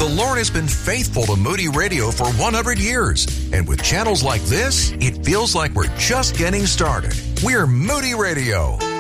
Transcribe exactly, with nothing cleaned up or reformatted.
Lord has been faithful to Moody Radio for one hundred years. And with channels like this, it feels like we're just getting started. We're Moody Radio.